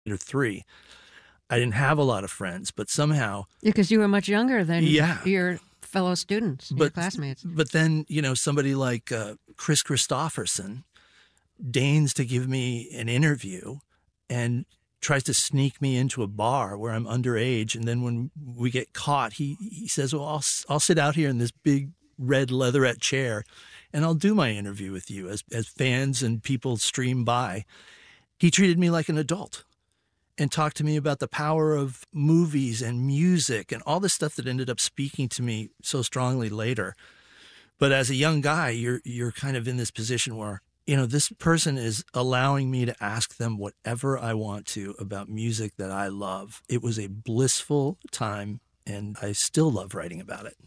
or three. I didn't have a lot of friends, but somehow... Because you were much younger than your fellow students, your classmates. But then, somebody like Chris Christopherson deigns to give me an interview and tries to sneak me into a bar where I'm underage. And then when we get caught, he says, well, I'll sit out here in this big red leatherette chair and I'll do my interview with you as fans and people stream by. He treated me like an adult and talked to me about the power of movies and music and all the stuff that ended up speaking to me so strongly later. But as a young guy, you're kind of in this position where, this person is allowing me to ask them whatever I want to about music that I love. It was a blissful time, and I still love writing about it.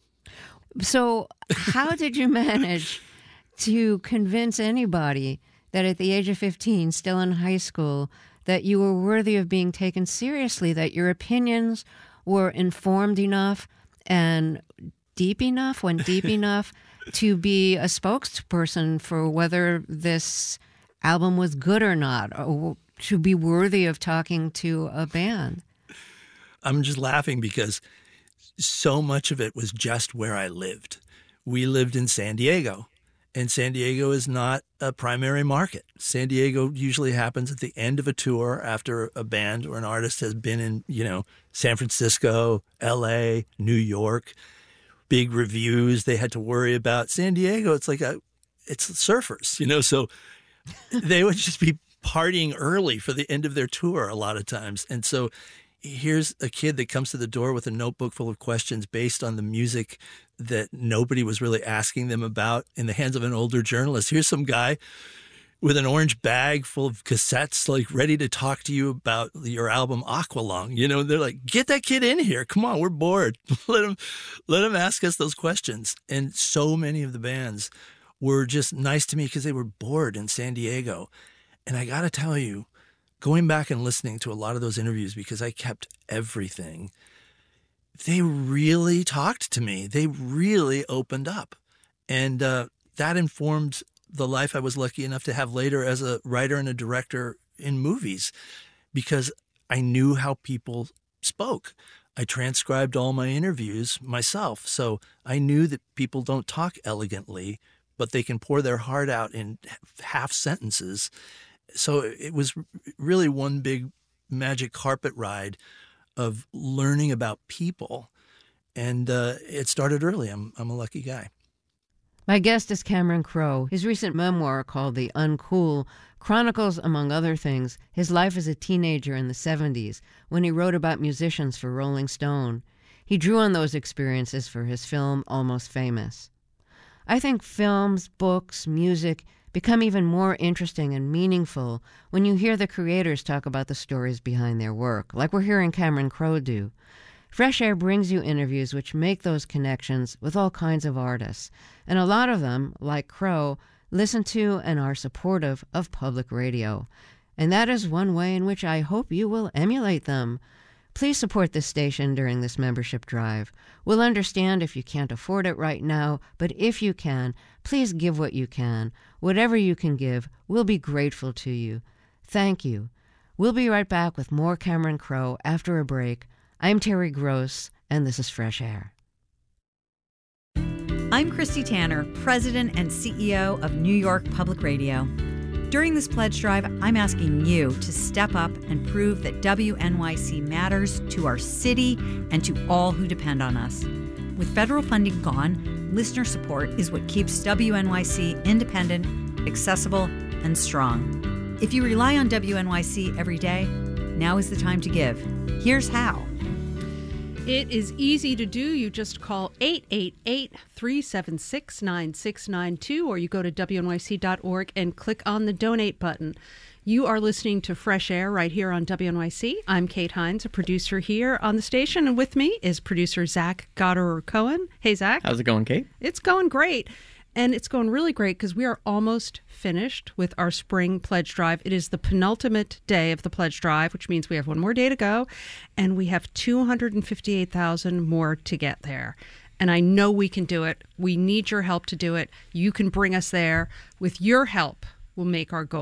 So how did you manage to convince anybody that at the age of 15, still in high school, that you were worthy of being taken seriously, that your opinions were informed enough and deep enough to be a spokesperson for whether this album was good or not, or to be worthy of talking to a band? I'm just laughing because so much of it was just where I lived. We lived in San Diego. And San Diego is not a primary market. San Diego usually happens at the end of a tour after a band or an artist has been in, San Francisco, L.A., New York, big reviews they had to worry about. San Diego, it's surfers, so they would just be partying early for the end of their tour a lot of times. And so here's a kid that comes to the door with a notebook full of questions based on the music that nobody was really asking them about in the hands of an older journalist. Here's some guy with an orange bag full of cassettes, ready to talk to you about your album Aqualung. They're like, get that kid in here. Come on, we're bored. Let him ask us those questions. And so many of the bands were just nice to me because they were bored in San Diego. And I got to tell you, going back and listening to a lot of those interviews, because I kept everything, they really talked to me. They really opened up. And that informed the life I was lucky enough to have later as a writer and a director in movies, because I knew how people spoke. I transcribed all my interviews myself. So I knew that people don't talk elegantly, but they can pour their heart out in half sentences. So it was really one big magic carpet ride of learning about people. And it started early. I'm a lucky guy. My guest is Cameron Crowe. His recent memoir, called The Uncool, chronicles, among other things, his life as a teenager in the 70s when he wrote about musicians for Rolling Stone. He drew on those experiences for his film Almost Famous. I think films, books, music become even more interesting and meaningful when you hear the creators talk about the stories behind their work, like we're hearing Cameron Crowe do. Fresh Air brings you interviews which make those connections with all kinds of artists, and a lot of them, like Crowe, listen to and are supportive of public radio. And that is one way in which I hope you will emulate them. Please support this station during this membership drive. We'll understand if you can't afford it right now, but if you can, please give what you can. Whatever you can give, we'll be grateful to you. Thank you. We'll be right back with more Cameron Crowe after a break. I'm Terry Gross, and this is Fresh Air. I'm Christy Tanner, President and CEO of New York Public Radio. During this pledge drive, I'm asking you to step up and prove that WNYC matters to our city and to all who depend on us. With federal funding gone, listener support is what keeps WNYC independent, accessible, and strong. If you rely on WNYC every day, now is the time to give. Here's how. It is easy to do. You just call 888-376-9692, or you go to WNYC.org and click on the donate button. You are listening to Fresh Air right here on WNYC. I'm Kate Hines, a producer here on the station, and with me is producer Zach Goddard-Cohen. Hey, Zach. How's it going, Kate? It's going great. And it's going really great because we are almost finished with our spring pledge drive. It is the penultimate day of the pledge drive, which means we have one more day to go, and we have 258,000 more to get there. And I know we can do it. We need your help to do it. You can bring us there. With your help, we'll make our goal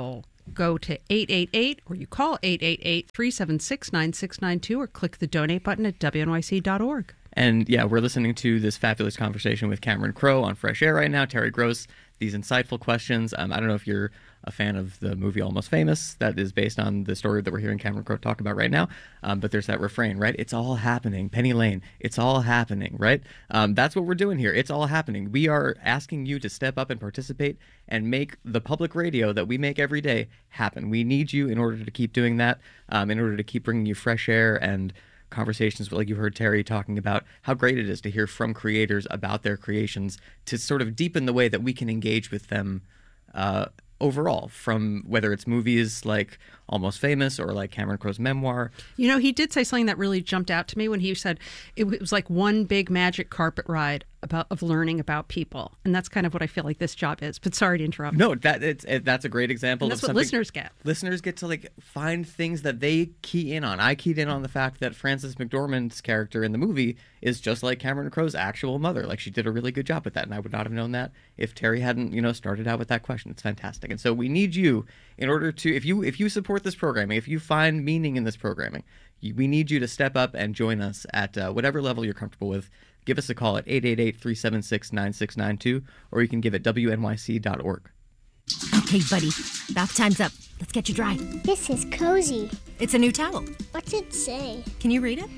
go to 888 or you call 888-376-9692 or click the donate button at wnyc.org. And yeah, we're listening to this fabulous conversation with Cameron Crowe on Fresh Air right now. Terry Gross, these insightful questions. I don't know if you're a fan of the movie Almost Famous. That is based on the story that we're hearing Cameron Crowe talk about right now. But there's that refrain, right? It's all happening. Penny Lane, it's all happening, right? That's what we're doing here. It's all happening. We are asking you to step up and participate and make the public radio that we make every day happen. We need you in order to keep doing that, in order to keep bringing you fresh air and conversations like you heard Terry talking about how great it is to hear from creators about their creations to sort of deepen the way that we can engage with them overall, from whether it's movies like Almost Famous or like Cameron Crowe's memoir. You know, he did say something that really jumped out to me when he said it was like one big magic carpet ride of learning about people. And that's kind of what I feel like this job is. But sorry to interrupt. No, that's a great example. And that's what listeners get. Listeners get to like find things that they key in on. I keyed in on the fact that Frances McDormand's character in the movie is just like Cameron Crowe's actual mother. Like, she did a really good job with that, and I would not have known that if Terry hadn't, started out with that question. It's fantastic. And so we need you in order to, if you support this programming, if you find meaning in this programming, we need you to step up and join us at whatever level you're comfortable with. Give us a call at 888-376-9692, or you can give at wnyc.org. Okay, buddy. Bath time's up. Let's get you dry. This is cozy. It's a new towel. What's it say? Can you read it?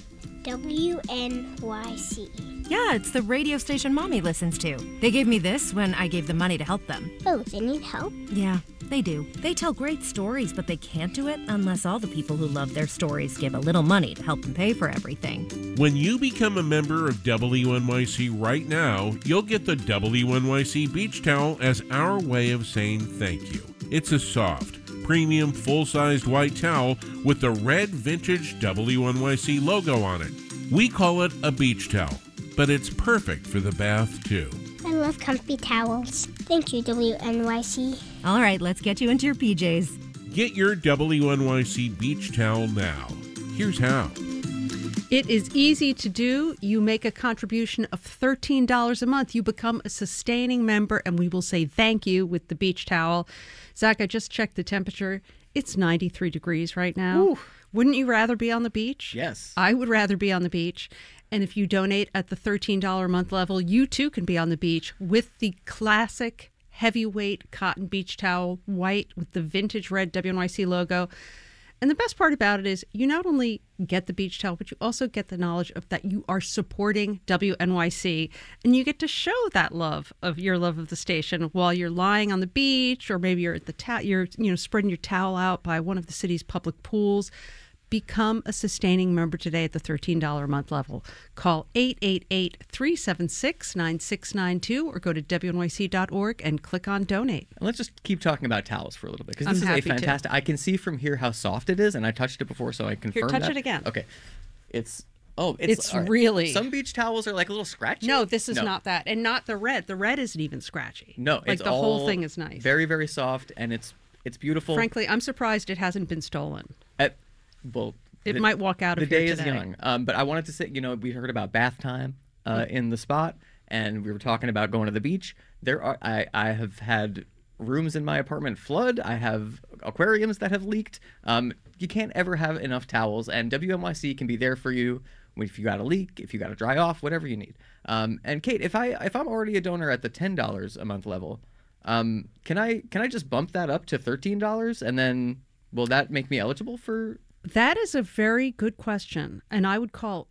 WNYC. Yeah, it's the radio station Mommy listens to. They gave me this when I gave them money to help them. Oh, they need help? Yeah, they do. They tell great stories, but they can't do it unless all the people who love their stories give a little money to help them pay for everything. When you become a member of WNYC right now, you'll get the WNYC beach towel as our way of saying thank you. It's a soft, premium, full-sized white towel with the red vintage WNYC logo on it. We call it a beach towel, but it's perfect for the bath, too. I love comfy towels. Thank you, WNYC. All right, let's get you into your PJs. Get your WNYC beach towel now. Here's how. It is easy to do. You make a contribution of $13 a month. You become a sustaining member, and we will say thank you with the beach towel. Zach, I just checked the temperature. It's 93 degrees right now. Ooh. Wouldn't you rather be on the beach? Yes. I would rather be on the beach. And if you donate at the $13 a month level, you too can be on the beach with the classic heavyweight cotton beach towel, white with the vintage red WNYC logo. And the best part about it is you not only get the beach towel, but you also get the knowledge of that you are supporting WNYC, and you get to show that love of the station while you're lying on the beach, or maybe you're at the you're spreading your towel out by one of the city's public pools. Become a sustaining member today at the $13 a month level. Call 888-376-9692 or go to wnyc.org and click on donate. Let's just keep talking about towels for a little bit, because this is a fantastic. I can see from here how soft it is, and I touched it before, so I confirm Here, touch that. it again. Okay. It's right. Really. Some beach towels are like a little scratchy. No, this is not that, and not the red. The red isn't even scratchy. No, like it's the whole thing is nice. Very, very soft, and it's beautiful. Frankly, I'm surprised it hasn't been stolen. Well, it might walk out of here today. The day is young. But I wanted to say, we heard about bath time in the spot, and we were talking about going to the beach. I have had rooms in my apartment flood. I have aquariums that have leaked. You can't ever have enough towels, and WNYC can be there for you if you got a leak, if you got to dry off, whatever you need. And Kate, if I'm already a donor at the $10 a month level, can I just bump that up to $13, and then will that make me eligible for? That is a very good question, and I would call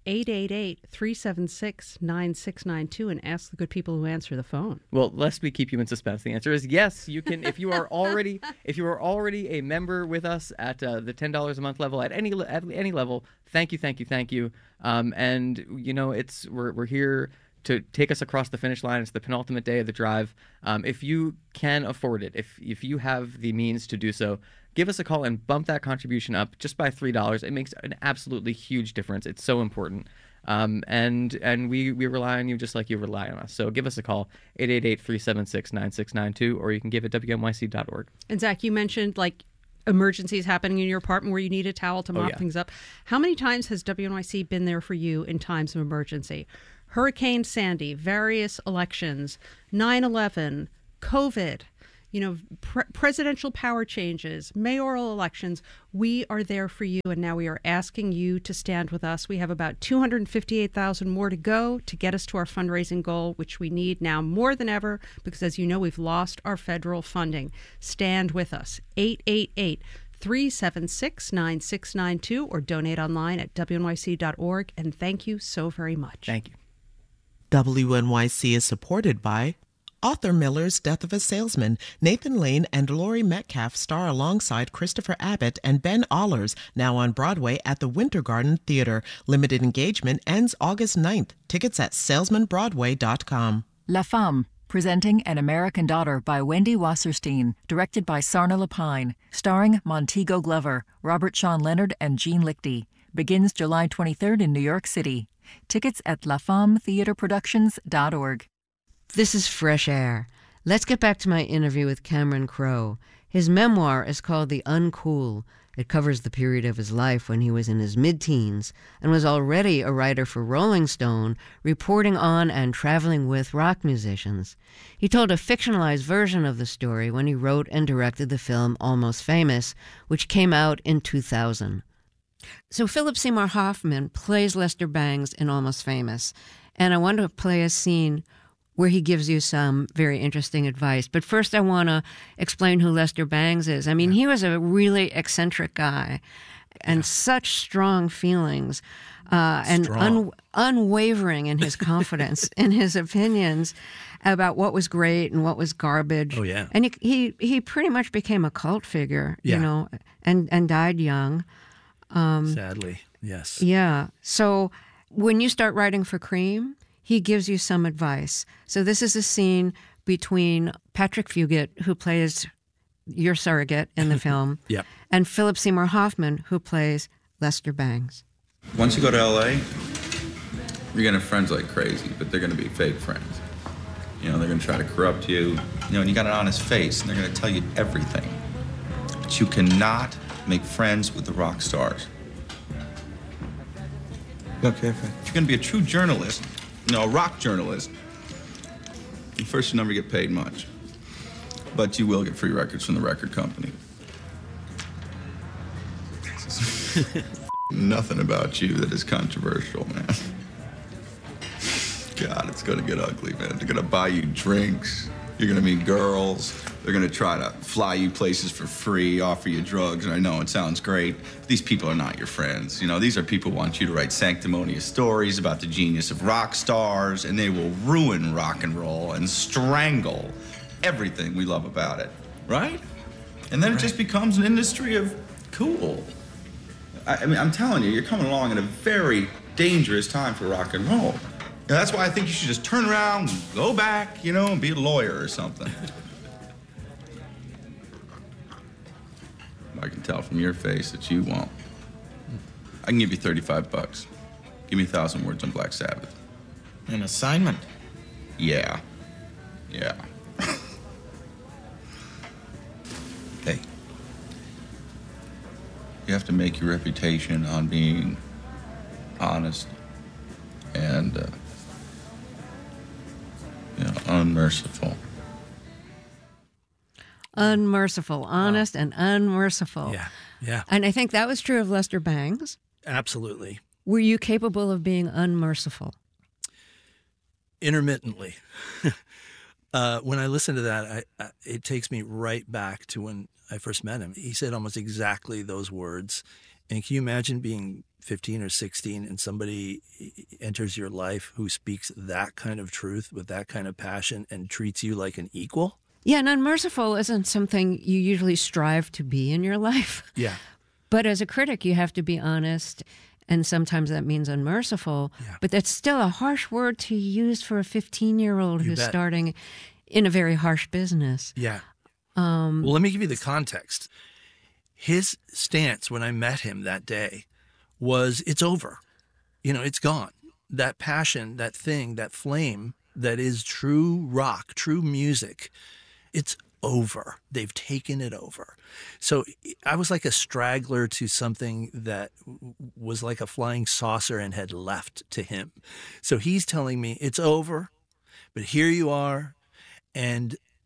888-376-9692 and ask the good people who answer the phone. Well, lest we keep you in suspense, the answer is yes. You can, if you are already a member with us at the $10 a month level at any level. Thank you. And we're here to take us across the finish line. It's the penultimate day of the drive. If you can afford it, if you have the means to do so, give us a call and bump that contribution up just by $3. It makes an absolutely huge difference. It's so important. And we rely on you just like you rely on us. So give us a call, 888-376-9692, or you can give at wnyc.org. And Zach, you mentioned emergencies happening in your apartment where you need a towel to mop things up. How many times has WNYC been there for you in times of emergency? Hurricane Sandy, various elections, 9/11, COVID. presidential power changes, mayoral elections. We are there for you, and now we are asking you to stand with us. We have about 258,000 more to go to get us to our fundraising goal, which we need now more than ever because, as you know, we've lost our federal funding. Stand with us. 888-376-9692 or donate online at wnyc.org. And thank you so very much. Thank you. WNYC is supported by Arthur Miller's Death of a Salesman. Nathan Lane and Laurie Metcalf star alongside Christopher Abbott and Ben Allers, now on Broadway at the Winter Garden Theater. Limited engagement ends August 9th. Tickets at salesmanbroadway.com. La Femme, presenting An American Daughter by Wendy Wasserstein, directed by Sarna Lapine, starring Montego Glover, Robert Sean Leonard, and Jean Lichty. Begins July 23rd in New York City. Tickets at lafemmetheaterproductions.org. This is Fresh Air. Let's get back to my interview with Cameron Crowe. His memoir is called The Uncool. It covers the period of his life when he was in his mid-teens and was already a writer for Rolling Stone, reporting on and traveling with rock musicians. He told a fictionalized version of the story when he wrote and directed the film Almost Famous, which came out in 2000. So Philip Seymour Hoffman plays Lester Bangs in Almost Famous, and I want to play a scene where he gives you some very interesting advice. But first I want to explain who Lester Bangs is. I mean, he was a really eccentric guy and such strong feelings and unwavering in his confidence, in his opinions about what was great and what was garbage. Oh, yeah. And he pretty much became a cult figure, you know, and died young. Sadly, yes. Yeah. So when you start writing for Cream, he gives you some advice. So this is a scene between Patrick Fugit, who plays your surrogate in the film, Yep. and Philip Seymour Hoffman, who plays Lester Bangs. Once you go to LA, you're going to have friends like crazy, but they're going to be fake friends. You know, they're going to try to corrupt you. You know, and you got an honest face, and they're going to tell you everything. But you cannot make friends with the rock stars. Okay. If you're going to be a true journalist, a rock journalist, first you never get paid much, but you will get free records from the record company. Nothing about you that is controversial, man. God, it's going to get ugly, man. They're going to buy you drinks. You're going to meet girls. They're going to try to fly you places for free, offer you drugs. And I know it sounds great. But these people are not your friends. You know, these are people who want you to write sanctimonious stories about the genius of rock stars, and they will ruin rock and roll and strangle everything we love about it, right? And then it just becomes an industry of cool. I mean, I'm telling you, you're coming along at a very dangerous time for rock and roll. And that's why I think you should just turn around, go back, and be a lawyer or something. I can tell from your face that you won't. I can give you $35. Give me 1,000 words on Black Sabbath. An assignment? Yeah. Hey. You have to make your reputation on being honest and, unmerciful. Unmerciful, honest and unmerciful. Yeah. And I think that was true of Lester Bangs. Absolutely. Were you capable of being unmerciful? Intermittently. When I listen to that, it takes me right back to when I first met him. He said almost exactly those words. And can you imagine being 15 or 16 and somebody enters your life who speaks that kind of truth with that kind of passion and treats you like an equal? Yeah, and unmerciful isn't something you usually strive to be in your life. Yeah. But as a critic, you have to be honest, and sometimes that means unmerciful. Yeah. But that's still a harsh word to use for a 15-year-old who's starting in a very harsh business. Yeah. Well, let me give you the context. His stance when I met him that day was, it's over. It's gone. That passion, that thing, that flame that is true rock, true music, it's over. They've taken it over. So I was like a straggler to something that was like a flying saucer and had left to him. So he's telling me it's over, but here you are. And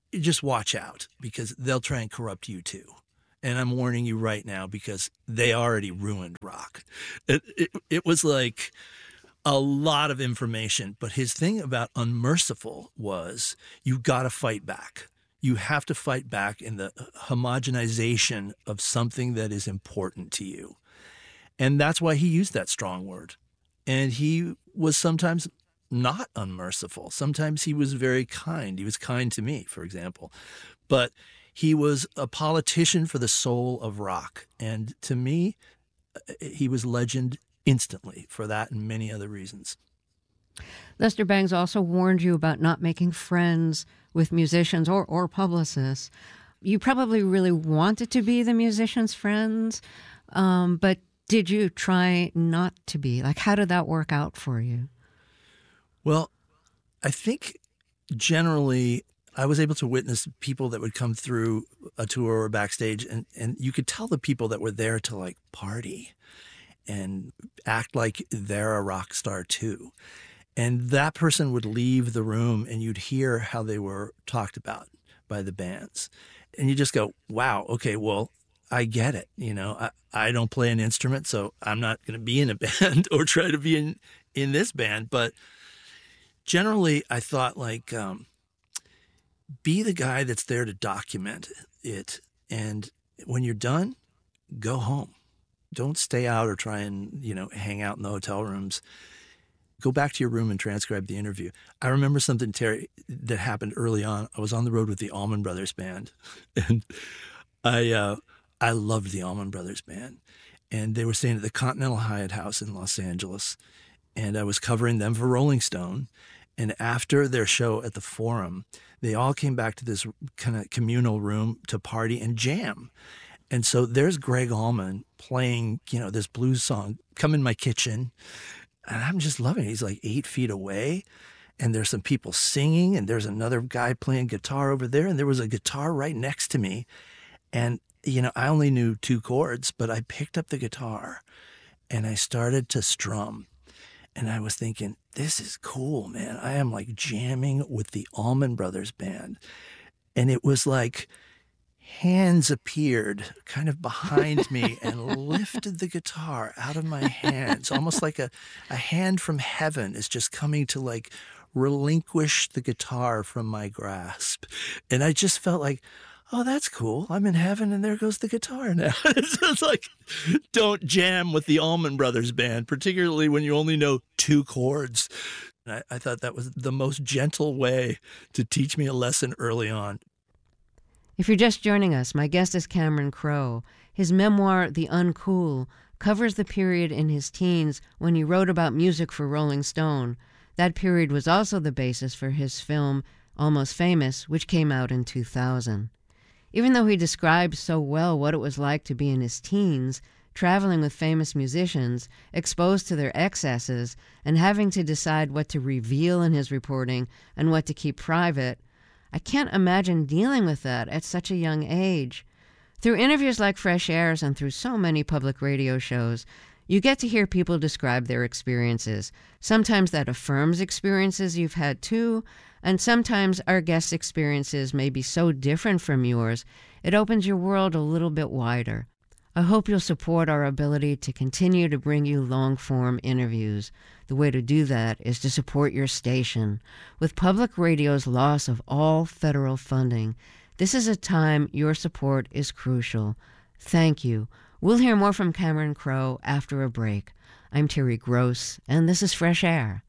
just watch out, because they'll try and corrupt you too. And I'm warning you right now, because they already ruined rock. It was like a lot of information. But his thing about Unmerciful was, you got to fight back. You have to fight back in the homogenization of something that is important to you. And that's why he used that strong word. And he was sometimes not unmerciful. Sometimes he was very kind. He was kind to me, for example. But he was a politician for the soul of rock. And to me, he was legend instantly for that and many other reasons. Lester Bangs also warned you about not making friends with musicians or publicists. You probably really wanted to be the musicians' friends, but did you try not to be? Like, how did that work out for you? Well, I think generally I was able to witness people that would come through a tour or backstage, and you could tell the people that were there to like party and act like they're a rock star too. And that person would leave the room and you'd hear how they were talked about by the bands. And you just go, wow, okay, well, I get it. You know, I don't play an instrument, so I'm not going to be in a band or try to be in this band. But generally, I thought like, be the guy that's there to document it. And when you're done, go home. Don't stay out or try and, hang out in the hotel rooms. Go back to your room and transcribe the interview. I remember something, Terry, that happened early on. I was on the road with the Allman Brothers Band, and I loved the Allman Brothers Band. And they were staying at the Continental Hyatt House in Los Angeles, and I was covering them for Rolling Stone. And after their show at the Forum, they all came back to this kind of communal room to party and jam. And so there's Greg Allman playing, this blues song, Come in My Kitchen. And I'm just loving it. He's like 8 feet away, and there's some people singing, and there's another guy playing guitar over there, and there was a guitar right next to me. And, I only knew 2 chords, but I picked up the guitar and I started to strum. And I was thinking, this is cool, man. I am like jamming with the Allman Brothers Band. And it was like hands appeared kind of behind me and lifted the guitar out of my hands, almost like a hand from heaven is just coming to like relinquish the guitar from my grasp. And I just felt like, oh, that's cool. I'm in heaven and there goes the guitar now. It's like, don't jam with the Allman Brothers Band, particularly when you only know 2 chords. And I thought that was the most gentle way to teach me a lesson early on. If you're just joining us, my guest is Cameron Crowe. His memoir, The Uncool, covers the period in his teens when he wrote about music for Rolling Stone. That period was also the basis for his film, Almost Famous, which came out in 2000. Even though he described so well what it was like to be in his teens, traveling with famous musicians, exposed to their excesses, and having to decide what to reveal in his reporting and what to keep private, I can't imagine dealing with that at such a young age. Through interviews like Fresh Air's and through so many public radio shows, you get to hear people describe their experiences. Sometimes that affirms experiences you've had too, and sometimes our guests' experiences may be so different from yours, it opens your world a little bit wider. I hope you'll support our ability to continue to bring you long-form interviews. The way to do that is to support your station. With public radio's loss of all federal funding, this is a time your support is crucial. Thank you. We'll hear more from Cameron Crowe after a break. I'm Terry Gross, and this is Fresh Air.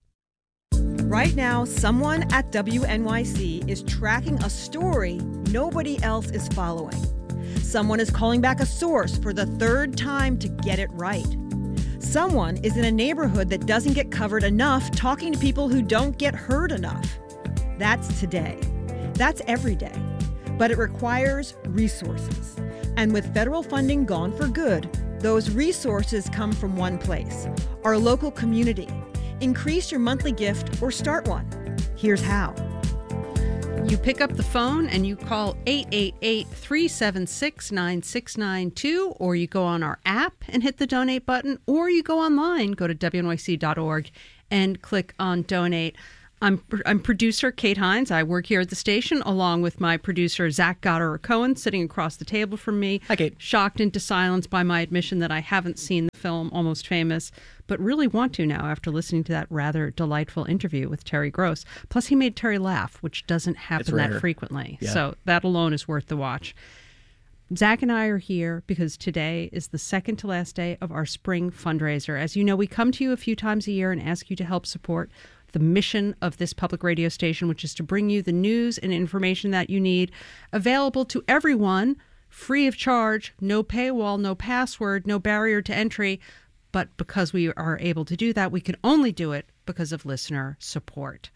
Right now, someone at WNYC is tracking a story nobody else is following. Someone is calling back a source for the 3rd time to get it right. Someone is in a neighborhood that doesn't get covered enough, talking to people who don't get heard enough. That's today. That's every day. But it requires resources. And with federal funding gone for good, those resources come from one place: our local community. Increase your monthly gift or start one. Here's how. You pick up the phone and you call 888-376-9692, or you go on our app and hit the donate button, or you go online, go to WNYC.org and click on donate. I'm producer Kate Hines. I work here at the station along with my producer Zach Goddard-Cohen sitting across the table from me. Hi, Kate. Shocked into silence by my admission that I haven't seen the film Almost Famous, but really want to now after listening to that rather delightful interview with Terry Gross. Plus, he made Terry laugh, which doesn't happen that frequently. Yeah. So that alone is worth the watch. Zach and I are here because today is the second to last day of our spring fundraiser. As you know, we come to you a few times a year and ask you to help support the mission of this public radio station, which is to bring you the news and information that you need, available to everyone, free of charge, no paywall, no password, no barrier to entry. But because we are able to do that, we can only do it because of listener support.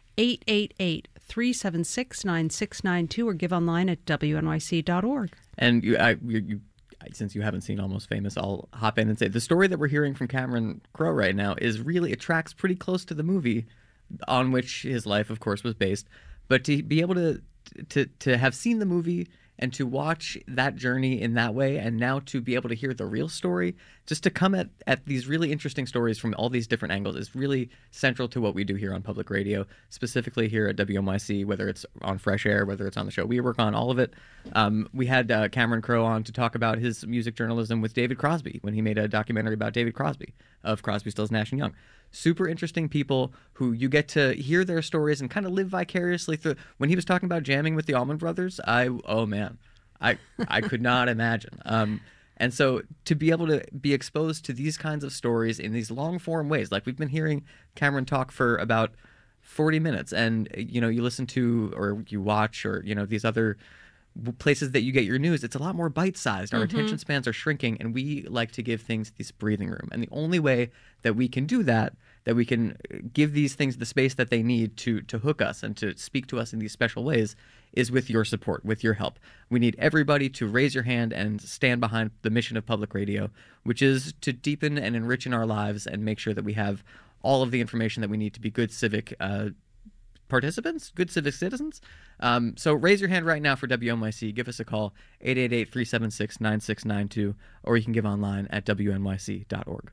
888-376-9692 or give online at wnyc.org. And you, since you haven't seen Almost Famous, I'll hop in and say the story that we're hearing from Cameron Crowe right now is really, it tracks pretty close to the movie on which his life, of course, was based. But to be able to have seen the movie and to watch that journey in that way, and now to be able to hear the real story, just to come at these really interesting stories from all these different angles is really central to what we do here on public radio, specifically here at WNYC, whether it's on Fresh Air, whether it's on the show we work on, all of it. We had Cameron Crowe on to talk about his music journalism with David Crosby when he made a documentary about David Crosby of Crosby, Stills, Nash & Young. Super interesting people who you get to hear their stories and kind of live vicariously through. When he was talking about jamming with the Allman Brothers, I could not imagine. And so to be able to be exposed to these kinds of stories in these long form ways, like we've been hearing Cameron talk for about 40 minutes, and you listen to or you watch or these other places that you get your news, it's a lot more bite-sized. Our attention spans are shrinking, and we like to give things this breathing room. And the only way that we can do that we can give these things the space that they need to hook us and to speak to us in these special ways, is with your support, with your help. We need everybody to raise your hand and stand behind the mission of public radio, which is to deepen and enrich in our lives and make sure that we have all of the information that we need to be good civic participants, good civic citizens. So raise your hand right now for WNYC. Give us a call, 888-376-9692, or you can give online at wnyc.org.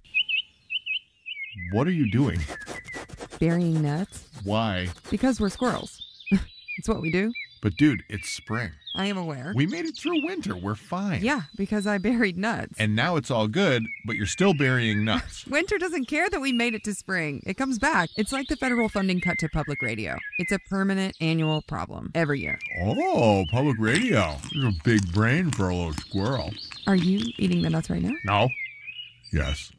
What are you doing? Burying nuts. Why? Because we're squirrels. It's what we do. But dude, it's spring. I am aware. We made it through winter. We're fine. Yeah, because I buried nuts. And now it's all good, but you're still burying nuts. Winter doesn't care that we made it to spring. It comes back. It's like the federal funding cut to public radio. It's a permanent annual problem every year. Oh, public radio. There's a big brain for a little squirrel. Are you eating the nuts right now? No. Yes.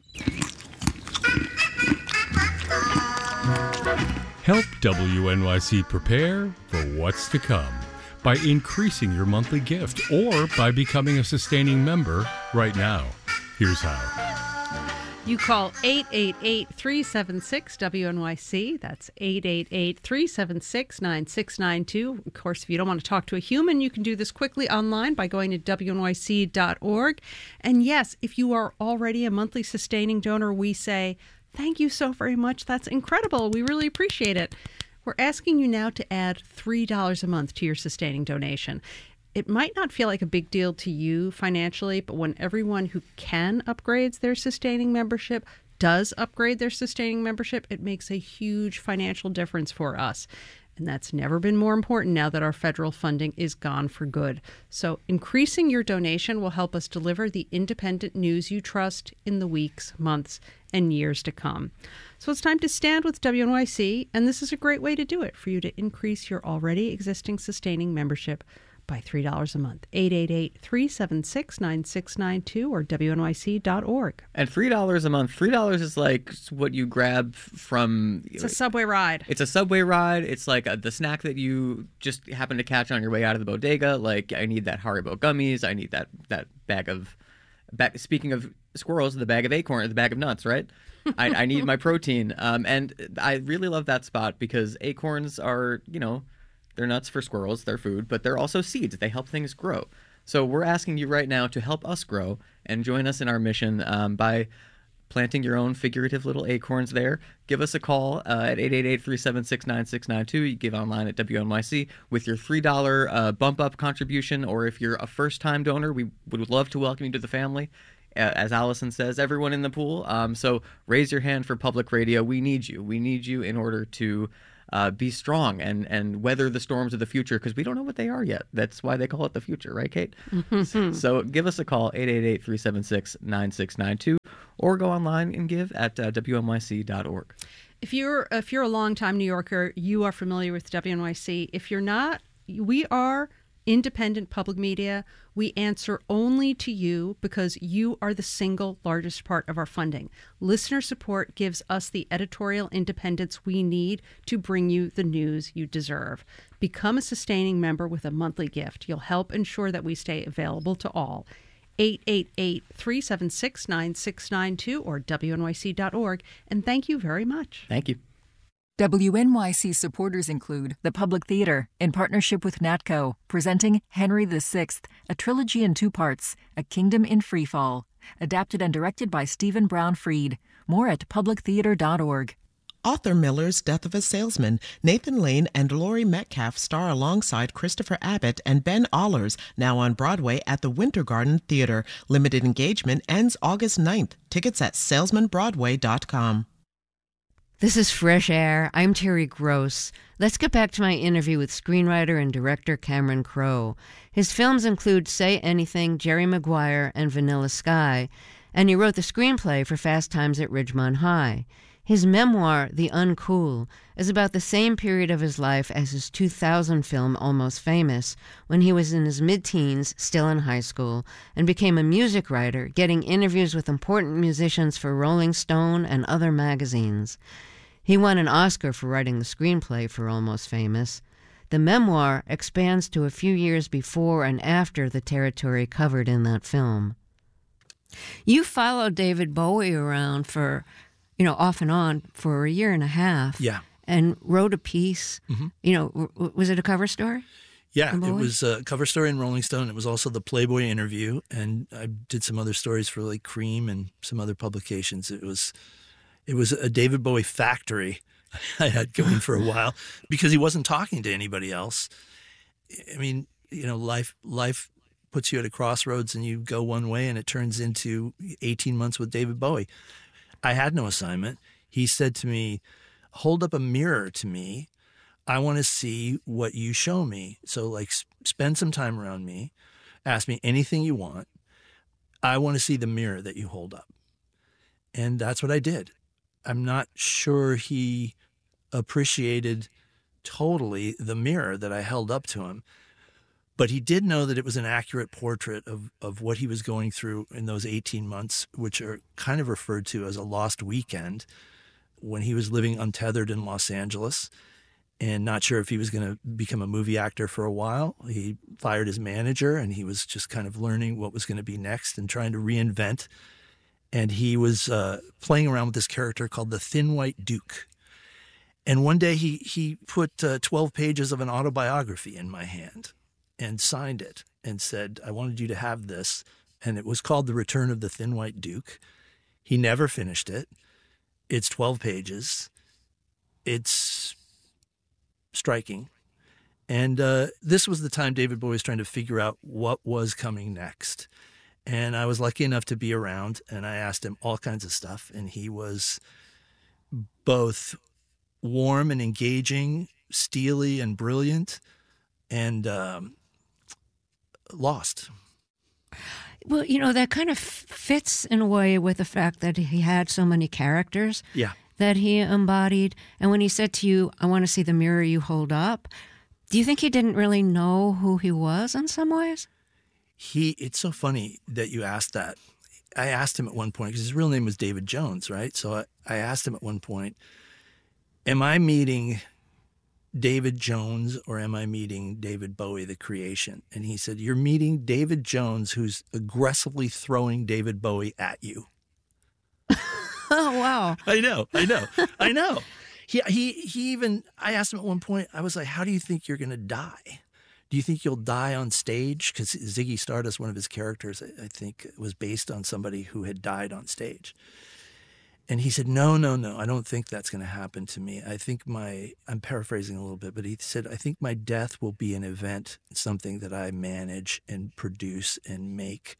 Help WNYC prepare for what's to come by increasing your monthly gift or by becoming a sustaining member right now. Here's how. You call 888-376-WNYC. That's 888-376-9692. Of course, if you don't want to talk to a human, you can do this quickly online by going to wnyc.org. And yes, if you are already a monthly sustaining donor, we say, thank you so very much. That's incredible. We really appreciate it. We're asking you now to add $3 a month to your sustaining donation. It might not feel like a big deal to you financially, but when everyone who can upgrades their sustaining membership does upgrade their sustaining membership, it makes a huge financial difference for us. And that's never been more important now that our federal funding is gone for good. So increasing your donation will help us deliver the independent news you trust in the weeks, months, and years to come. So it's time to stand with WNYC, and this is a great way to do it, for you to increase your already existing sustaining membership by $3 a month. 888-376-9692 or WNYC.org. And $3 a month. $3 is like what you grab from... It's a subway ride. It's a subway ride. It's like the snack that you just happen to catch on your way out of the bodega. Like, I need that Haribo gummies. I need that bag of... Speaking of squirrels, the bag of acorn, the bag of nuts, right? I need my protein. And I really love that spot because acorns are, they're nuts for squirrels, they're food, but they're also seeds. They help things grow. So we're asking you right now to help us grow and join us in our mission by planting your own figurative little acorns there. Give us a call at 888-376-9692. You give online at WNYC with your $3 bump-up contribution, or if you're a first-time donor, we would love to welcome you to the family. As Allison says, everyone in the pool. So raise your hand for public radio. We need you. We need you in order to be strong and weather the storms of the future, because we don't know what they are yet. That's why they call it the future, right, Kate? So give us a call, 888-376-9692, or go online and give at WNYC.org. If you're a longtime New Yorker, you are familiar with WNYC. If you're not, we are independent public media. We answer only to you because you are the single largest part of our funding. Listener support gives us the editorial independence we need to bring you the news you deserve. Become a sustaining member with a monthly gift. You'll help ensure that we stay available to all. 888-376-9692 or WNYC.org. And thank you very much. Thank you. WNYC supporters include the Public Theater, in partnership with NATCO, presenting Henry VI, a trilogy in 2 parts, A Kingdom in Freefall, adapted and directed by Stephen Brown Freed. More at publictheater.org. Arthur Miller's Death of a Salesman. Nathan Lane and Laurie Metcalf star alongside Christopher Abbott and Ben Allers, now on Broadway at the Winter Garden Theater. Limited engagement ends August 9th. Tickets at salesmanbroadway.com. This is Fresh Air. I'm Terry Gross. Let's get back to my interview with screenwriter and director Cameron Crowe. His films include Say Anything, Jerry Maguire, and Vanilla Sky, and he wrote the screenplay for Fast Times at Ridgemont High. His memoir, The Uncool, is about the same period of his life as his 2000 film Almost Famous, when he was in his mid-teens, still in high school, and became a music writer, getting interviews with important musicians for Rolling Stone and other magazines. He won an Oscar for writing the screenplay for Almost Famous. The memoir expands to a few years before and after the territory covered in that film. You followed David Bowie around for, off and on for a year and a half. Yeah. And wrote a piece. Mm-hmm. Was it a cover story? Yeah, it was a cover story in Rolling Stone. It was also the Playboy interview, and I did some other stories for like Cream and some other publications. It was a David Bowie factory I had going for a while because he wasn't talking to anybody else. I mean, life puts you at a crossroads and you go one way and it turns into 18 months with David Bowie. I had no assignment. He said to me, hold up a mirror to me. I want to see what you show me. So spend some time around me. Ask me anything you want. I want to see the mirror that you hold up. And that's what I did. I'm not sure he appreciated totally the mirror that I held up to him, but he did know that it was an accurate portrait of what he was going through in those 18 months, which are kind of referred to as a lost weekend, when he was living untethered in Los Angeles and not sure if he was going to become a movie actor for a while. He fired his manager and he was just kind of learning what was going to be next and trying to reinvent. And he was playing around with this character called the Thin White Duke. And one day he put 12 pages of an autobiography in my hand and signed it and said, I wanted you to have this. And it was called The Return of the Thin White Duke. He never finished it. It's 12 pages. It's striking. And this was the time David Bowie was trying to figure out what was coming next. And I was lucky enough to be around, and I asked him all kinds of stuff. And he was both warm and engaging, steely and brilliant, and lost. Well, that kind of fits in a way with the fact that he had so many characters that he embodied. And when he said to you, I want to see the mirror you hold up, do you think he didn't really know who he was in some ways? It's so funny that you asked that. I asked him at one point, because his real name was David Jones, right? So I asked him at one point, am I meeting David Jones or am I meeting David Bowie, the creation? And he said, you're meeting David Jones, who's aggressively throwing David Bowie at you. Oh, wow. I know. He even, I asked him at one point, I was like, how do you think you're going to die? Do you think you'll die on stage? Because Ziggy Stardust, one of his characters, I think, was based on somebody who had died on stage. And he said, no, I don't think that's going to happen to me. I think I'm paraphrasing a little bit, but he said, I think my death will be an event, something that I manage and produce and make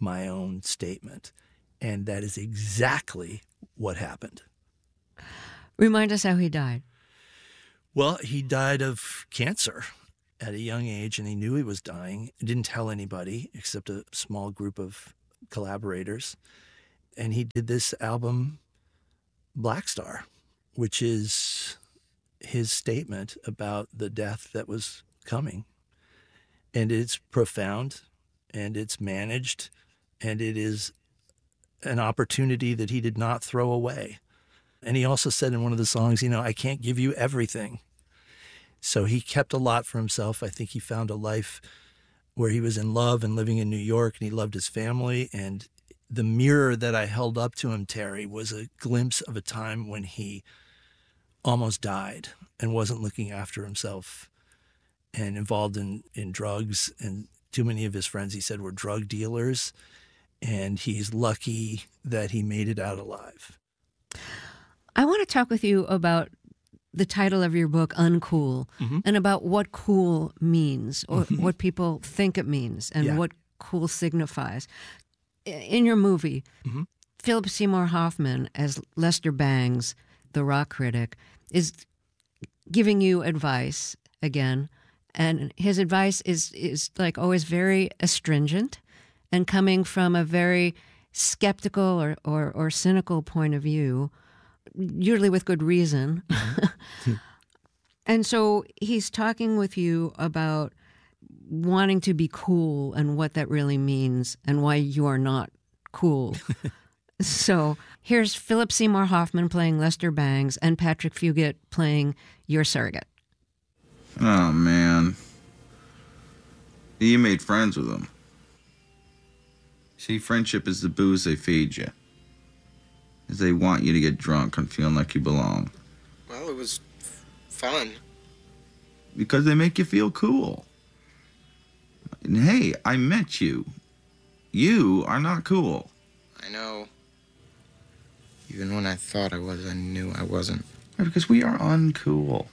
my own statement. And that is exactly what happened. Remind us how he died. Well, he died of cancer at a young age, and he knew he was dying. He didn't tell anybody except a small group of collaborators. And he did this album, Black Star, which is his statement about the death that was coming. And it's profound, and it's managed, and it is an opportunity that he did not throw away. And he also said in one of the songs, I can't give you everything. So he kept a lot for himself. I think he found a life where he was in love and living in New York, and he loved his family. And the mirror that I held up to him, Terry, was a glimpse of a time when he almost died and wasn't looking after himself and involved in drugs. And too many of his friends, he said, were drug dealers. And he's lucky that he made it out alive. I want to talk with you about the title of your book, Uncool, and about what cool means, or what people think it means, and what cool signifies. In your movie, Philip Seymour Hoffman, as Lester Bangs, the rock critic, is giving you advice again, and his advice is like always very astringent and coming from a very skeptical or cynical point of view, usually with good reason. And so he's talking with you about wanting to be cool and what that really means and why you are not cool. So here's Philip Seymour Hoffman playing Lester Bangs and Patrick Fugit playing your surrogate. Oh, man. You made friends with him. See, friendship is the booze they feed you. Is they want you to get drunk and feeling like you belong. Well, it was fun. Because they make you feel cool. And hey, I met you. You are not cool. I know. Even when I thought I was, I knew I wasn't. Because we are uncool.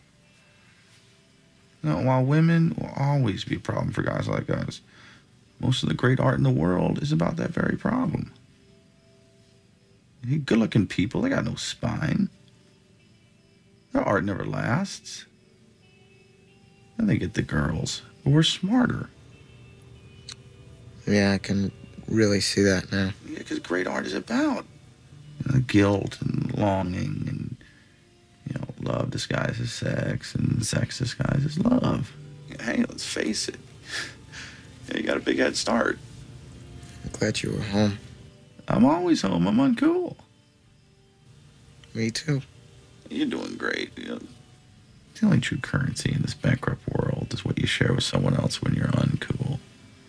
While women will always be a problem for guys like us, most of the great art in the world is about that very problem. Good-looking people, they got no spine. Their art never lasts. And they get the girls. But we're smarter. Yeah, I can really see that now. Yeah, because great art is about guilt and longing and, love disguised as sex and sex disguised as love. Hey, let's face it. You got a big head start. I'm glad you were home. I'm always home. I'm uncool. Me too. You're doing great. The only true currency in this bankrupt world is what you share with someone else when you're uncool.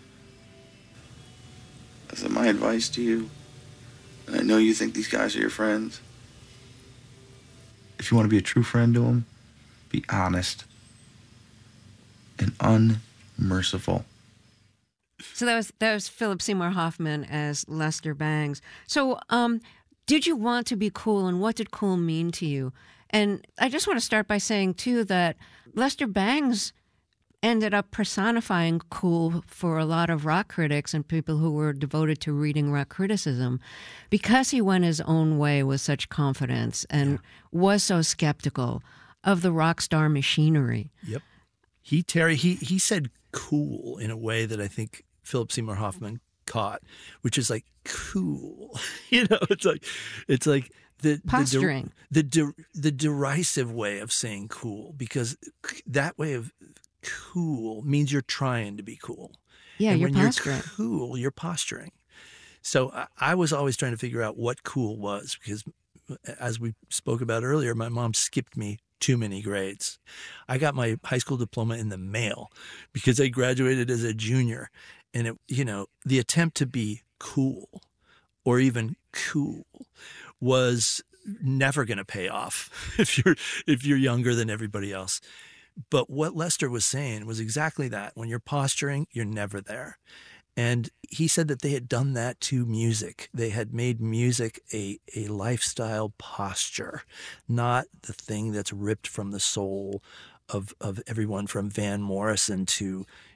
So my advice to you, and I know you think these guys are your friends, if you want to be a true friend to them, be honest and unmerciful. So that was Philip Seymour Hoffman as Lester Bangs. So did you want to be cool, and what did cool mean to you? And I just want to start by saying, too, that Lester Bangs ended up personifying cool for a lot of rock critics and people who were devoted to reading rock criticism because he went his own way with such confidence and was so skeptical of the rock star machinery. Yep. He said cool in a way that I think Philip Seymour Hoffman caught, which is like cool. It's like the posturing, the derisive way of saying cool, because that way of cool means you're trying to be cool. Yeah, and you're when posturing. You're cool, you're posturing. So I was always trying to figure out what cool was, because as we spoke about earlier, my mom skipped me too many grades. I got my high school diploma in the mail because I graduated as a junior. And the attempt to be cool or even cool was never going to pay off if you're younger than everybody else. But what Lester was saying was exactly that. When you're posturing, you're never there. And he said that they had done that to music. They had made music a lifestyle posture, not the thing that's ripped from the soul of everyone from Van Morrison to,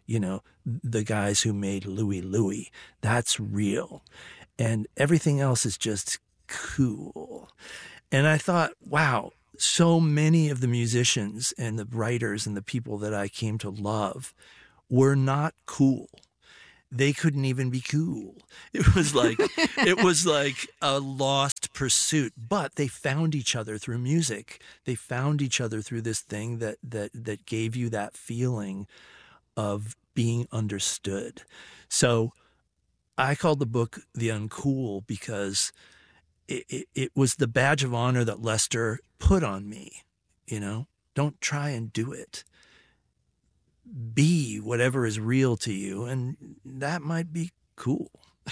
the guys who made Louie Louie. That's real. And everything else is just cool. And I thought, wow, so many of the musicians and the writers and the people that I came to love were not cool. They couldn't even be cool. It was like a lost pursuit, but they found each other through music. They found each other through this thing that gave you that feeling of being understood. So I called the book The Uncool because it was the badge of honor that Lester put on me. Don't try and do it. Be whatever is real to you, and that might be cool.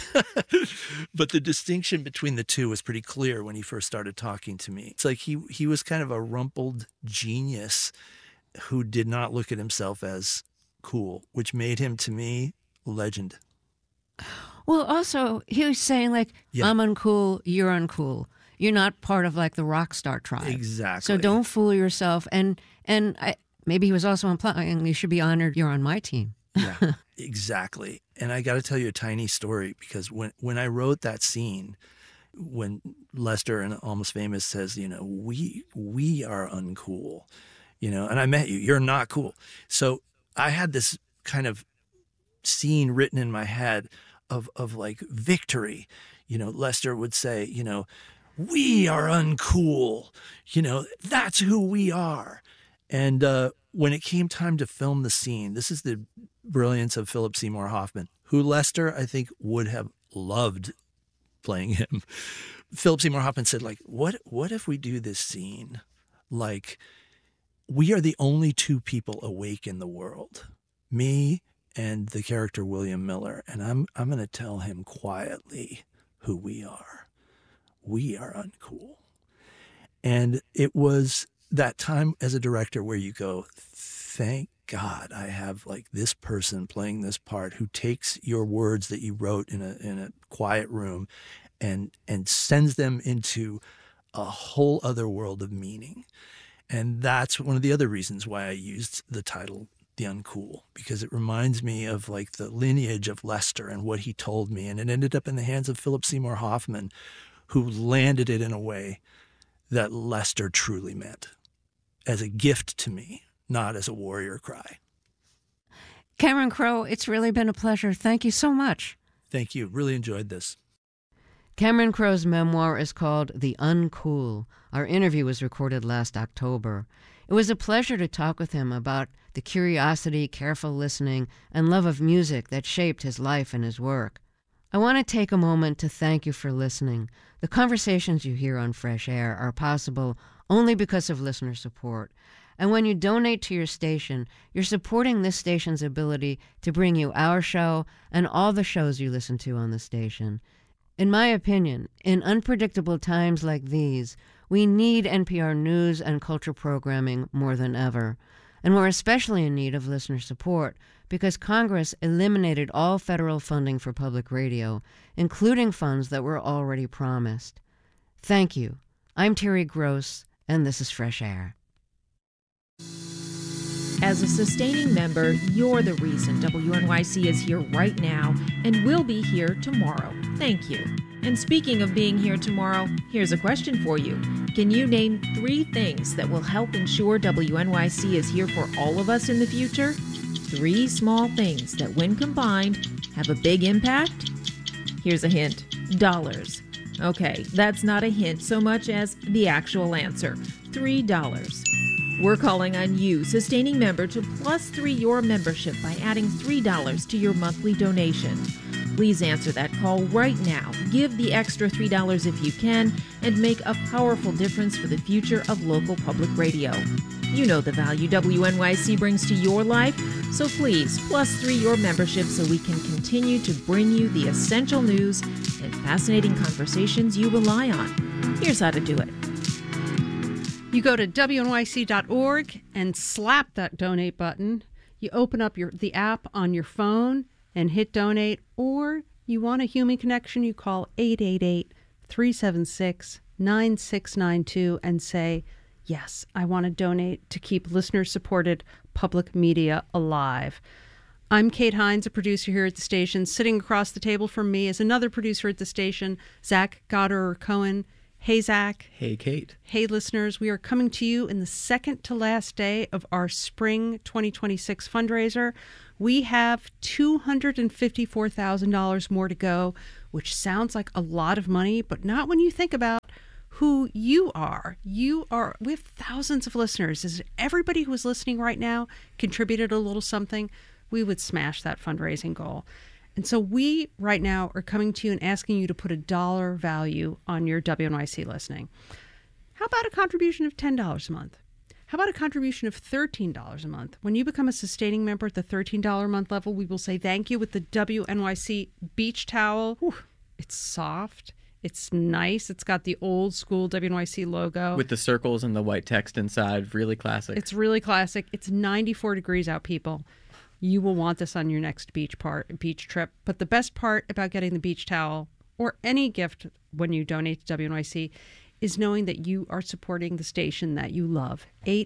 But the distinction between the two was pretty clear when he first started talking to me. It's like he was kind of a rumpled genius who did not look at himself as cool, which made him, to me, a legend. Well, also, he was saying, I'm uncool, you're uncool. You're not part of, the rock star tribe. Exactly. So don't fool yourself. And maybe he was also implying you should be honored you're on my team. Yeah, exactly. And I got to tell you a tiny story, because when I wrote that scene, when Lester in Almost Famous says, we are uncool, and I met you, you're not cool. So I had this kind of scene written in my head of victory. Lester would say, we are uncool, that's who we are. And when it came time to film the scene, this is the brilliance of Philip Seymour Hoffman, who Lester, I think, would have loved playing him. Philip Seymour Hoffman said, what if we do this scene we are the only two people awake in the world, me and the character William Miller, and I'm going to tell him quietly who we are. We are uncool. And it was that time as a director where you go, thank God I have this person playing this part who takes your words that you wrote in a quiet room and sends them into a whole other world of meaning. And that's one of the other reasons why I used the title The Uncool, because it reminds me of the lineage of Lester and what he told me. And it ended up in the hands of Philip Seymour Hoffman, who landed it in a way that Lester truly meant, as a gift to me, not as a warrior cry. Cameron Crowe, it's really been a pleasure. Thank you so much. Thank you. Really enjoyed this. Cameron Crowe's memoir is called The Uncool. Our interview was recorded last October. It was a pleasure to talk with him about the curiosity, careful listening, and love of music that shaped his life and his work. I want to take a moment to thank you for listening. The conversations you hear on Fresh Air are possible only because of listener support. And when you donate to your station, you're supporting this station's ability to bring you our show and all the shows you listen to on the station. In my opinion, in unpredictable times like these, we need NPR news and culture programming more than ever. And we're especially in need of listener support because Congress eliminated all federal funding for public radio, including funds that were already promised. Thank you. I'm Terry Gross, and this is Fresh Air. As a sustaining member, you're the reason WNYC is here right now and will be here tomorrow. Thank you. And speaking of being here tomorrow, here's a question for you. Can you name 3 things that will help ensure WNYC is here for all of us in the future? 3 small things that, when combined, have a big impact? Here's a hint. Dollars. Okay, that's not a hint so much as the actual answer. $3. We're calling on you, sustaining member, to +3 your membership by adding $3 to your monthly donation. Please answer that call right now. Give the extra $3 if you can and make a powerful difference for the future of local public radio. You know the value WNYC brings to your life, so please +3 your membership so we can continue to bring you the essential news and fascinating conversations you rely on. Here's how to do it. You go to WNYC.org and slap that donate button. You open up the app on your phone and hit donate, or you want a human connection, you call 888-376-9692 and say, yes, I want to donate to keep listener-supported public media alive. I'm Kate Hines, a producer here at the station. Sitting across the table from me is another producer at the station, Zach Goddard-Cohen. Hey, Zach. Hey, Kate. Hey, listeners. We are coming to you in the second to last day of our spring 2026 fundraiser. We have $254,000 more to go, which sounds like a lot of money, but not when you think about who you are. We have thousands of listeners. Is everybody who is listening right now contributed a little something? We would smash that fundraising goal. And so we right now are coming to you and asking you to put a dollar value on your WNYC listening. How about a contribution of $10 a month? How about a contribution of $13 a month? When you become a sustaining member at the $13 a month level, we will say thank you with the WNYC beach towel. Whew, it's soft. It's nice. It's got the old school WNYC logo. With the circles and the white text inside. Really classic. It's really classic. It's 94 degrees out, people. You will want this on your next beach trip. But the best part about getting the beach towel or any gift when you donate to WNYC is knowing that you are supporting the station that you love.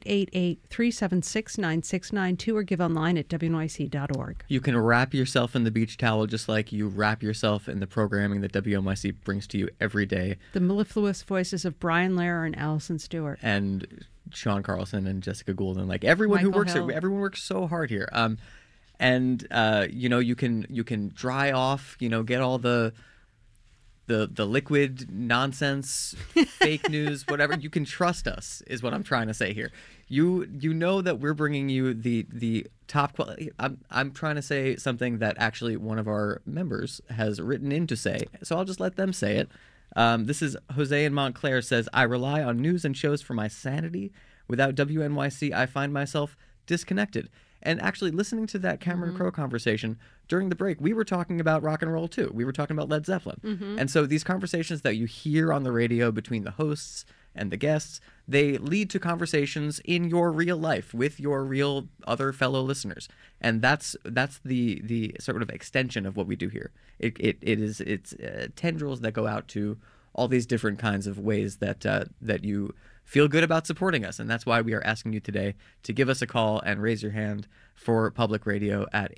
888-376-9692 or give online at WNYC.org. You can wrap yourself in the beach towel just like you wrap yourself in the programming that WNYC brings to you every day. The mellifluous voices of Brian Lehrer and Allison Stewart. And Sean Carlson and Jessica Goulden. Like everyone Michael who works Hill. here, everyone works so hard here. You can dry off, get all the liquid nonsense, fake news, whatever. You can trust us, is what I'm trying to say here. You know that we're bringing you the top quality. I'm trying to say something that actually one of our members has written in to say, so I'll just let them say it. This is Jose in Montclair says, I rely on news and shows for my sanity. Without WNYC, I find myself disconnected. And actually, listening to that Cameron Crowe conversation during the break, we were talking about rock and roll too. We were talking about Led Zeppelin. And so these conversations that you hear on the radio between the hosts and the guests, they lead to conversations in your real life with your real other fellow listeners. And that's the sort of extension of what we do here. It's tendrils that go out to all these different kinds of ways that you feel good about supporting us. And that's why we are asking you today to give us a call and raise your hand for public radio at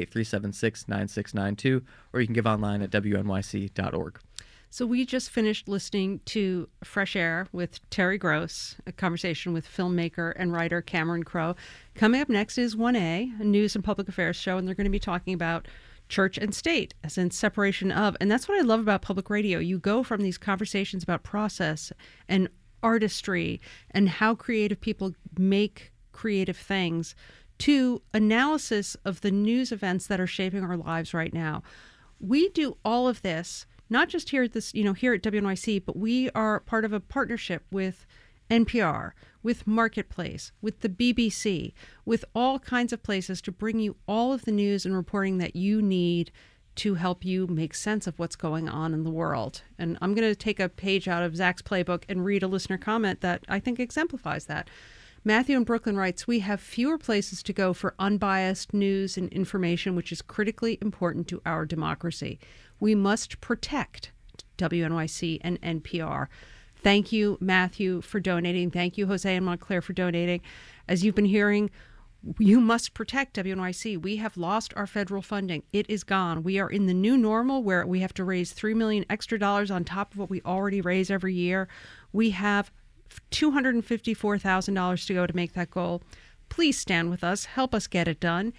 888-376-9692, or you can give online at WNYC.org. So we just finished listening to Fresh Air with Terry Gross, a conversation with filmmaker and writer Cameron Crowe. Coming up next is 1A, a news and public affairs show, and they're going to be talking about church and state, as in separation of. And that's what I love about public radio. You go from these conversations about process and artistry and how creative people make creative things to analysis of the news events that are shaping our lives right now. We do all of this, not just here at here at WNYC, but we are part of a partnership with NPR, with Marketplace, with the BBC, with all kinds of places to bring you all of the news and reporting that you need to help you make sense of what's going on in the world. And I'm going to take a page out of Zach's playbook and read a listener comment that I think exemplifies that. Matthew in Brooklyn writes, we have fewer places to go for unbiased news and information, which is critically important to our democracy. We must protect WNYC and NPR. Thank you, Matthew, for donating. Thank you, Jose in Montclair, for donating. As you've been hearing, you must protect WNYC. We have lost our federal funding. It is gone. We are in the new normal where we have to raise $3 million extra on top of what we already raise every year. We have $254,000 to go to make that goal. Please stand with us. Help us get it done.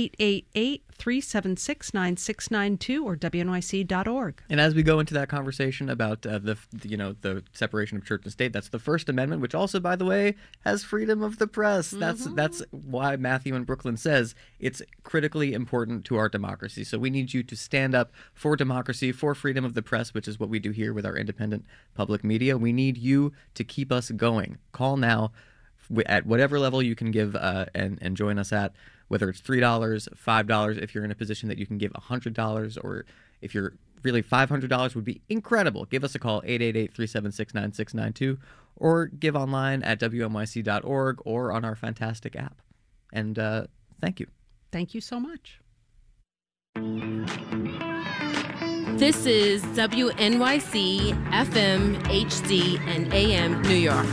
888-376-9692 or WNYC.org. And as we go into that conversation about the separation of church and state, that's the First Amendment, which also, by the way, has freedom of the press. That's why Matthew in Brooklyn says it's critically important to our democracy. So we need you to stand up for democracy, for freedom of the press, which is what we do here with our independent public media. We need you to keep us going. Call now at whatever level you can give and join us at. Whether it's $3, $5, if you're in a position that you can give $100, or if you're really $500 would be incredible. Give us a call, 888-376-9692, or give online at WNYC.org or on our fantastic app. And thank you. Thank you so much. This is WNYC, FM, HD, and AM New York.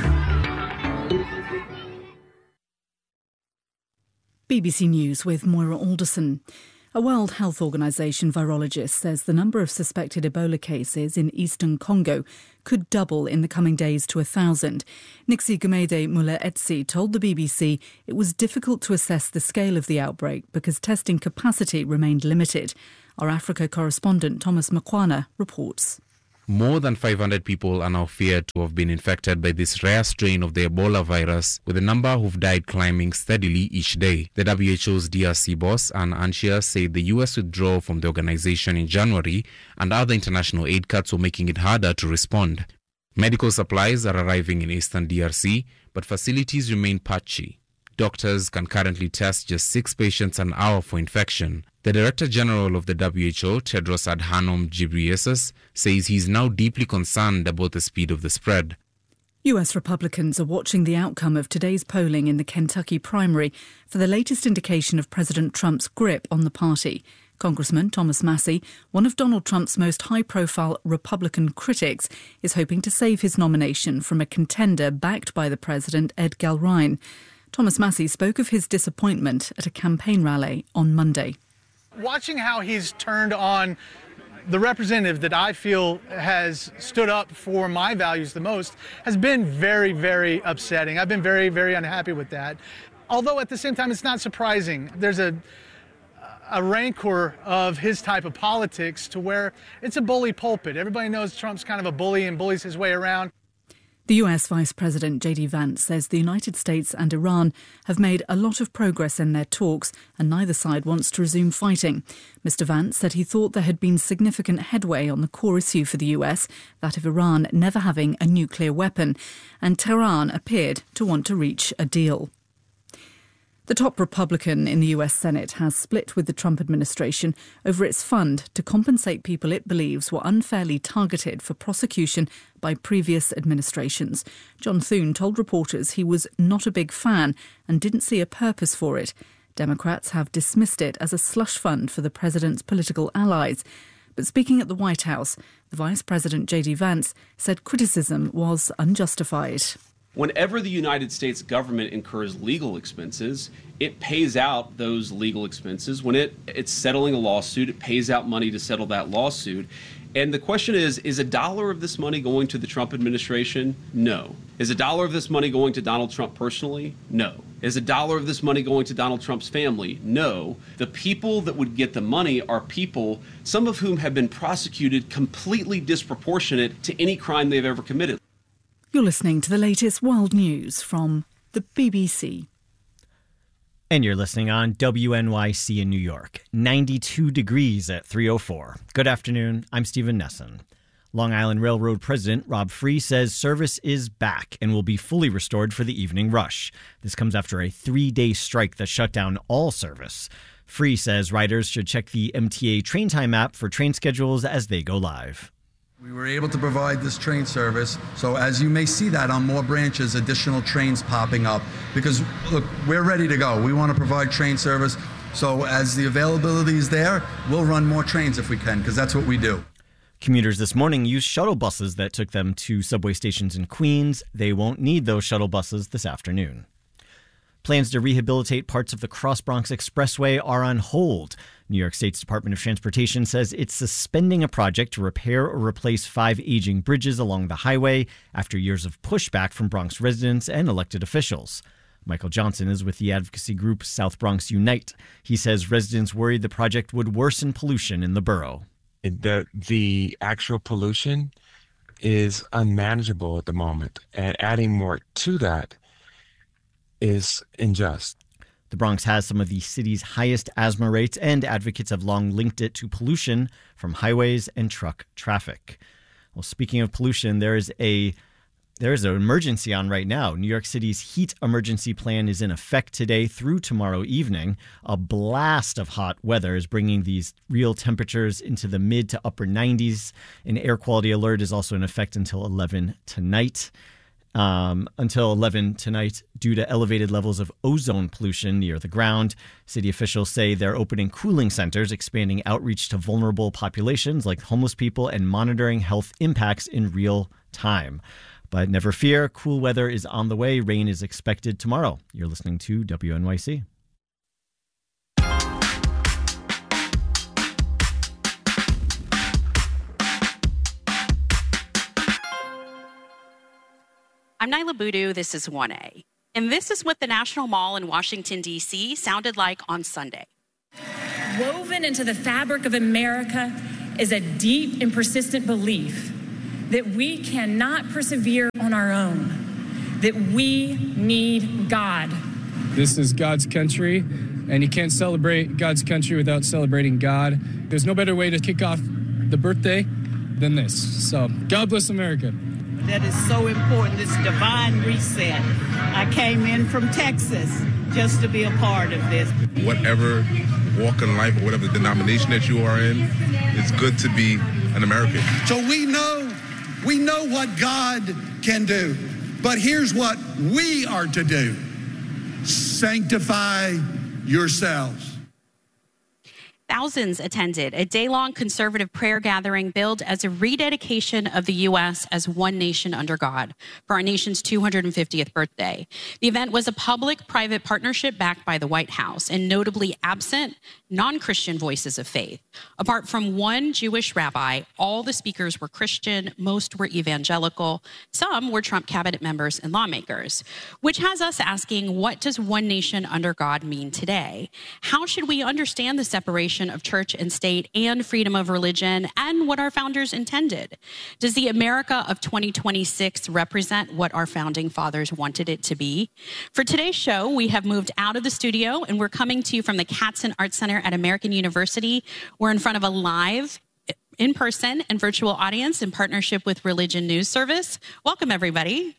BBC News with Moira Alderson. A World Health Organization virologist says the number of suspected Ebola cases in eastern Congo could double in the coming days to 1,000. Nixie Gumede Mula-Etsi told the BBC it was difficult to assess the scale of the outbreak because testing capacity remained limited. Our Africa correspondent Thomas Makwana reports. More than 500 people are now feared to have been infected by this rare strain of the Ebola virus, with the number who've died climbing steadily each day. The WHO's DRC boss, Anne Anchia, said the US withdrew from the organization in January and other international aid cuts were making it harder to respond. Medical supplies are arriving in eastern DRC, but facilities remain patchy. Doctors can currently test just 6 patients an hour for infection. The Director General of the WHO, Tedros Adhanom Ghebreyesus, says he's now deeply concerned about the speed of the spread. US Republicans are watching the outcome of today's polling in the Kentucky primary for the latest indication of President Trump's grip on the party. Congressman Thomas Massie, one of Donald Trump's most high-profile Republican critics, is hoping to save his nomination from a contender backed by the president, Ed Galrine. Thomas Massie spoke of his disappointment at a campaign rally on Monday. Watching how he's turned on the representative that I feel has stood up for my values the most has been very, very upsetting. I've been very, very unhappy with that. Although at the same time, it's not surprising. There's a rancor of his type of politics to where it's a bully pulpit. Everybody knows Trump's kind of a bully and bullies his way around. The US Vice President J.D. Vance says the United States and Iran have made a lot of progress in their talks and neither side wants to resume fighting. Mr. Vance said he thought there had been significant headway on the core issue for the US, that of Iran never having a nuclear weapon, and Tehran appeared to want to reach a deal. The top Republican in the US Senate has split with the Trump administration over its fund to compensate people it believes were unfairly targeted for prosecution by previous administrations. John Thune told reporters he was not a big fan and didn't see a purpose for it. Democrats have dismissed it as a slush fund for the president's political allies. But speaking at the White House, the Vice President J.D. Vance said criticism was unjustified. Whenever the United States government incurs legal expenses, it pays out those legal expenses. When it's settling a lawsuit, it pays out money to settle that lawsuit. And the question is $1 of this money going to the Trump administration? No. Is $1 of this money going to Donald Trump personally? No. Is $1 of this money going to Donald Trump's family? No. The people that would get the money are people, some of whom have been prosecuted completely disproportionate to any crime they've ever committed. You're listening to the latest world news from the BBC. And you're listening on WNYC in New York. 92 degrees at 3:04. Good afternoon. I'm Stephen Nesson. Long Island Railroad President Rob Free says service is back and will be fully restored for the evening rush. This comes after a 3-day strike that shut down all service. Free says riders should check the MTA train time app for train schedules as they go live. We were able to provide this train service, so as you may see that on more branches, additional trains popping up, because look, we're ready to go. We want to provide train service, so as the availability is there, we'll run more trains if we can, because that's what we do. Commuters this morning used shuttle buses that took them to subway stations in Queens. They won't need those shuttle buses this afternoon. Plans to rehabilitate parts of the Cross Bronx Expressway are on hold. New York State's Department of Transportation says it's suspending a project to repair or replace 5 aging bridges along the highway after years of pushback from Bronx residents and elected officials. Michael Johnson is with the advocacy group South Bronx Unite. He says residents worried the project would worsen pollution in the borough. The actual pollution is unmanageable at the moment, and adding more to that is unjust. The Bronx has some of the city's highest asthma rates, and advocates have long linked it to pollution from highways and truck traffic. Well, speaking of pollution, there is an emergency on right now. New York City's heat emergency plan is in effect today through tomorrow evening. A blast of hot weather is bringing these real temperatures into the mid to upper 90s. An air quality alert is also in effect until 11 tonight. Due to elevated levels of ozone pollution near the ground. City officials say they're opening cooling centers, expanding outreach to vulnerable populations like homeless people, and monitoring health impacts in real time. But never fear, cool weather is on the way. Rain is expected tomorrow. You're listening to WNYC. I'm Nyla Boodoo. This is 1A. And this is what the National Mall in Washington, D.C. sounded like on Sunday. Woven into the fabric of America is a deep and persistent belief that we cannot persevere on our own, that we need God. This is God's country, and you can't celebrate God's country without celebrating God. There's no better way to kick off the birthday than this. So, God bless America. That is so important, this divine reset. I came in from Texas just to be a part of this. Whatever walk in life or whatever denomination that you are in, it's good to be an American. So we know what God can do, but here's what we are to do. Sanctify yourselves. Thousands attended a day-long conservative prayer gathering billed as a rededication of the U.S. as one nation under God for our nation's 250th birthday. The event was a public-private partnership backed by the White House and notably absent non-Christian voices of faith. Apart from one Jewish rabbi, all the speakers were Christian, most were evangelical, some were Trump cabinet members and lawmakers, which has us asking, what does one nation under God mean today? How should we understand the separation of church and state and freedom of religion and what our founders intended? Does the America of 2026 represent what our founding fathers wanted it to be? For today's show, we have moved out of the studio and we're coming to you from the Katzen Art Center at American University. We're in front of a live, in-person and virtual audience in partnership with Religion News Service. Welcome, everybody.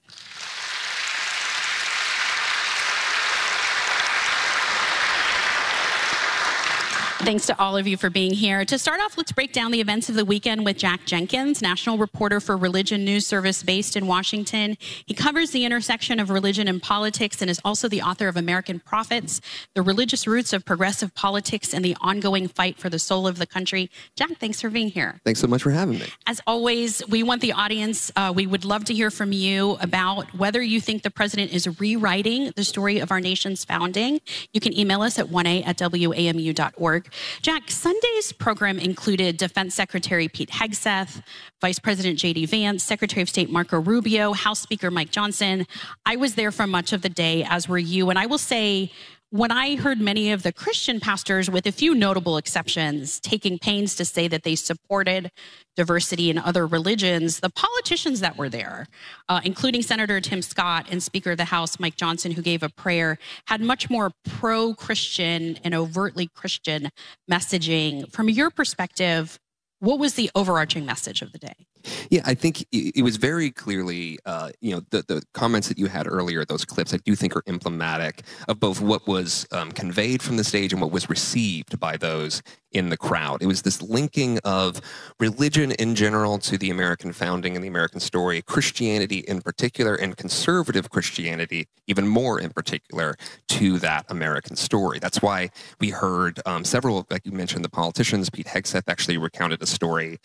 Thanks to all of you for being here. To start off, let's break down the events of the weekend with Jack Jenkins, national reporter for Religion News Service based in Washington. He covers the intersection of religion and politics and is also the author of American Prophets, The Religious Roots of Progressive Politics and the Ongoing Fight for the Soul of the Country. Jack, thanks for being here. Thanks so much for having me. As always, we want the audience, we would love to hear from you about whether you think the president is rewriting the story of our nation's founding. You can email us at 1a@wamu.org. Jack, Sunday's program included Defense Secretary Pete Hegseth, Vice President J.D. Vance, Secretary of State Marco Rubio, House Speaker Mike Johnson. I was there for much of the day, as were you. And I will say, when I heard many of the Christian pastors, with a few notable exceptions, taking pains to say that they supported diversity in other religions, the politicians that were there, including Senator Tim Scott and Speaker of the House Mike Johnson, who gave a prayer, had much more pro-Christian and overtly Christian messaging. From your perspective, what was the overarching message of the day? Yeah, I think it was very clearly, the comments that you had earlier, those clips, I do think are emblematic of both what was conveyed from the stage and what was received by those in the crowd. It was this linking of religion in general to the American founding and the American story, Christianity in particular, and conservative Christianity even more in particular to that American story. That's why we heard several, like you mentioned, the politicians. Pete Hegseth actually recounted a story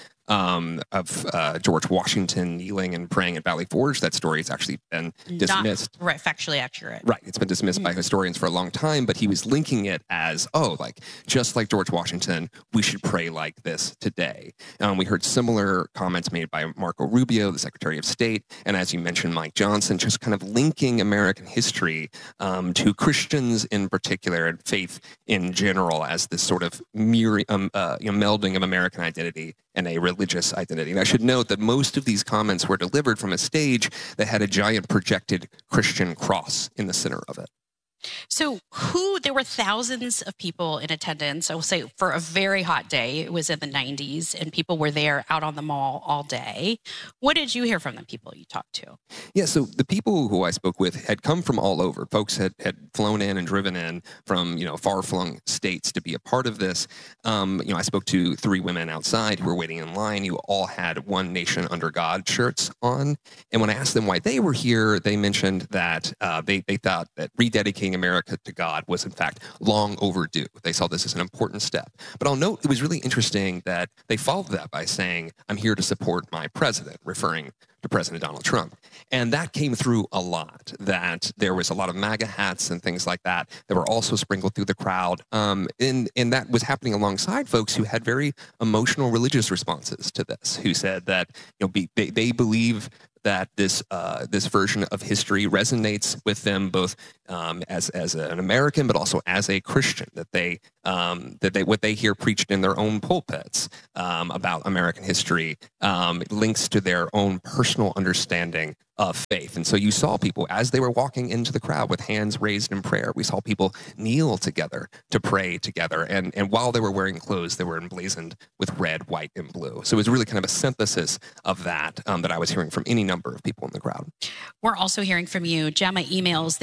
of George Washington kneeling and praying at Valley Forge. That story has actually been dismissed. Not, right, factually accurate. Right. It's been dismissed by historians for a long time, but he was linking it as, just like George Washington, we should pray like this today. We heard similar comments made by Marco Rubio, the Secretary of State, and as you mentioned, Mike Johnson, just kind of linking American history to Christians in particular and faith in general as this sort of melding of American identity and a religious identity. And I should note that most of these comments were delivered from a stage that had a giant projected Christian cross in the center of it. So there were thousands of people in attendance. I will say for a very hot day, it was in the 90s, and people were there out on the mall all day. What did you hear from the people you talked to? Yeah, so the people who I spoke with had come from all over. Folks had flown in and driven in from, far-flung states to be a part of this. I spoke to 3 women outside who were waiting in line who all had One Nation Under God shirts on. And when I asked them why they were here, they mentioned that they thought that rededicating America to God was in fact long overdue. They saw this as an important step. But I'll note it was really interesting that they followed that by saying, I'm here to support my president, referring to President Donald Trump. And that came through a lot, that there was a lot of MAGA hats and things like that that were also sprinkled through the crowd. And that was happening alongside folks who had very emotional religious responses to this, who said that they believe that this version of history resonates with them both as an American, but also as a Christian. That what they hear preached in their own pulpits about American history links to their own personal understanding of faith. And so you saw people as they were walking into the crowd with hands raised in prayer. We saw people kneel together to pray together. And while they were wearing clothes, they were emblazoned with red, white, and blue. So it was really kind of a synthesis of that I was hearing from any number of people in the crowd. We're also hearing from you. Gemma emails